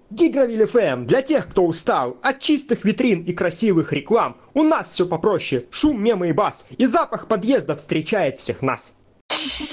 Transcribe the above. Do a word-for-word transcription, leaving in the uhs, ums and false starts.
Дигравиль эф эм для тех, кто устал от чистых витрин и красивых реклам. У нас все попроще: шум, мемы и бас, и запах подъезда встречает всех нас.